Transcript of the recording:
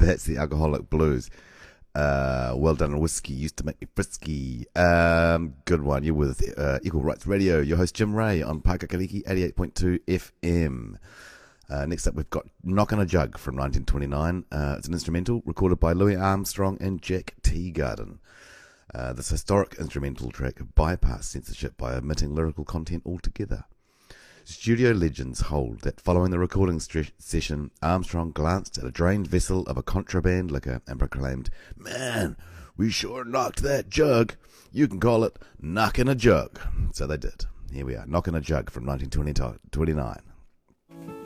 That's the Alcoholic Blues. Well Done Whiskey used to make me frisky. Good one. You're with Equal Rights Radio. Your host Jim Ray on Pakakariki 88.2 FM. Next up, we've got Knock on a Jug from 1929. It's an instrumental recorded by Louis Armstrong and Jack Teagarden. This historic instrumental track bypassed censorship by omitting lyrical content altogether. Studio legends hold that following the recording session, Armstrong glanced at a drained vessel of a contraband liquor and proclaimed, "Man, we sure knocked that jug. You can call it knockin' a jug." So they did. Here we are, Knockin' a Jug from 1929.